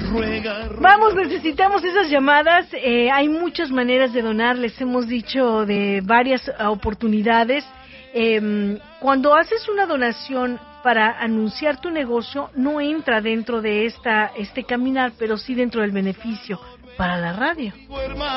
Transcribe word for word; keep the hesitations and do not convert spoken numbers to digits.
Vamos, necesitamos esas llamadas. Eh, hay muchas maneras de donar, les hemos dicho de varias oportunidades. Eh, cuando haces una donación para anunciar tu negocio, no entra dentro de esta este caminar, pero sí dentro del beneficio para la radio.